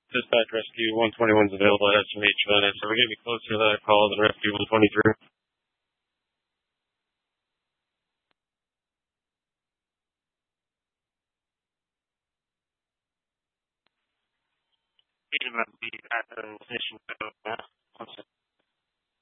Dispatch Rescue 121 is available at SMH Venice. Are we going to be closer to that call than Rescue 123? Agent might be at the station. 1 second.